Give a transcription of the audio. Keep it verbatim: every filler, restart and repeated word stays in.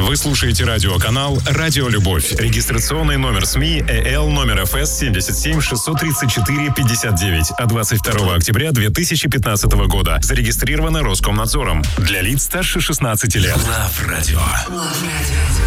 Вы слушаете радиоканал «Радио Любовь». Регистрационный номер СМИ ЭЛ номер ФС семьдесят семь шестьсот тридцать четыре пятьдесят девять от двадцать второго октября две тысячи пятнадцатого года. Зарегистрировано Роскомнадзором. Для лиц старше шестнадцати лет. Love Radio. Love Radio.